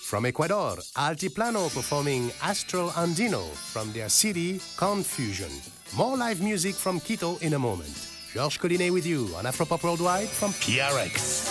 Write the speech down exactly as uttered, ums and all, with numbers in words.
From Ecuador, Altiplano performing Astral Andino from their C D, Confusion. More live music from Quito in a moment. Georges Collinet with you on Afropop Worldwide from P R X.